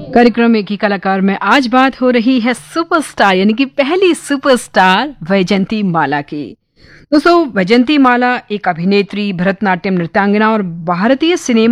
कार्यक्रम एक ही कलाकार में आज बात हो रही है सुपरस्टार यानी कि पहली सुपरस्टार वैजयंती माला की। दोस्तों, वैजयंती माला एक अभिनेत्री, भरतनाट्यम नृत्यांगना और भारतीय सिनेमा